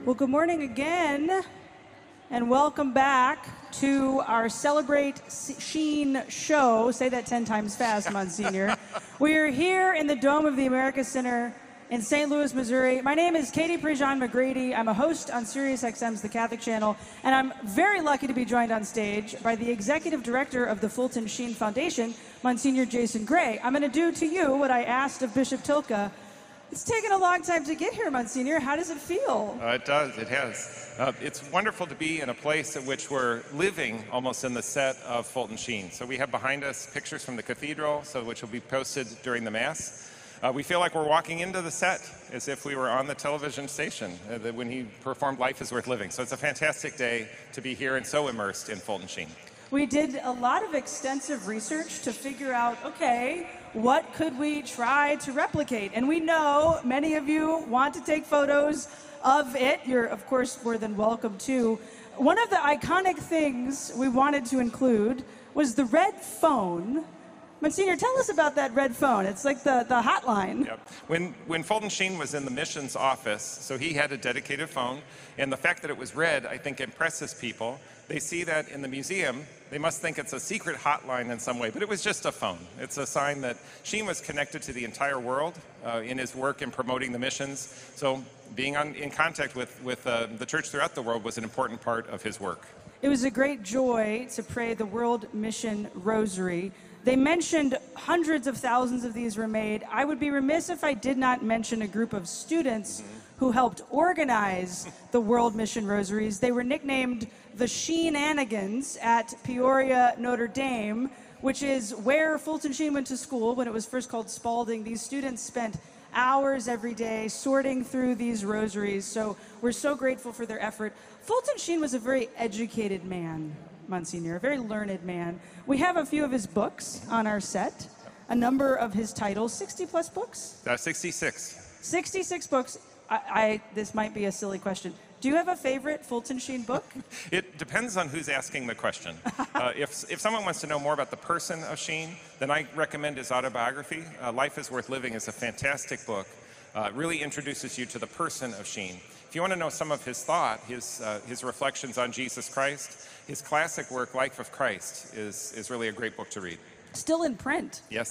Well, good morning again, and welcome back to our Celebrate Sheen show. Say that 10 times fast, Monsignor. We are here in the Dome of the America Center in St. Louis, Missouri. My name is Katie Prejean McGrady. I'm a host on SiriusXM's The Catholic Channel, and I'm very lucky to be joined on stage by the Executive Director of the Fulton Sheen Foundation, Monsignor Jason Gray. I'm going to do to you what I asked of Bishop Tilke. It's taken a long time to get here, Monsignor. How does it feel? It does. It has. It's wonderful to be in a place at which we're living almost in the set of Fulton Sheen. So we have behind us pictures from the cathedral, which will be posted during the Mass. We feel like we're walking into the set as if we were on the television station when he performed Life is Worth Living. So it's a fantastic day to be here and so immersed in Fulton Sheen. We did a lot of extensive research to figure out, okay, what could we try to replicate? And we know many of you want to take photos of it. You're, of course, more than welcome to. One of the iconic things we wanted to include was the red phone. Monsignor, tell us about that red phone. It's like the hotline. Yep. When Fulton Sheen was in the missions office, so he had a dedicated phone, and the fact that it was red, I think, impresses people. They see that in the museum, they must think it's a secret hotline in some way, but it was just a phone. It's a sign that Sheen was connected to the entire world in his work in promoting the missions. So being in contact with the church throughout the world was an important part of his work. It was a great joy to pray the World Mission Rosary. They mentioned hundreds of thousands of these were made. I would be remiss if I did not mention a group of students who helped organize the World Mission Rosaries. They were nicknamed the Sheenanigans at Peoria, Notre Dame, which is where Fulton Sheen went to school when it was first called Spalding. These students spent hours every day sorting through these rosaries, so we're so grateful for their effort. Fulton Sheen was a very educated man, Monsignor, a very learned man. We have a few of his books on our set, a number of his titles, 60-plus books? 66. 66 books. This might be a silly question. Do you have a favorite Fulton Sheen book? It depends on who's asking the question. If someone wants to know more about the person of Sheen, then I recommend his autobiography. Life is Worth Living is a fantastic book. It really introduces you to the person of Sheen. If you want to know some of his thought, his reflections on Jesus Christ, his classic work, Life of Christ, is really a great book to read. Still in print. Yes.